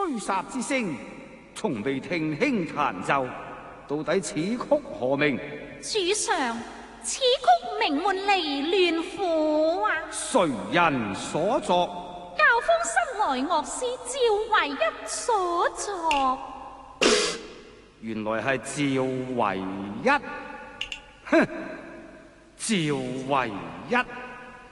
追殺之聲，從未聽輕彈奏，到底此曲何名？ 主上，此曲名喚離亂婦啊！ 誰人所作？ 教坊室內樂師趙唯一所作。 原來係趙唯一，哼，趙唯一。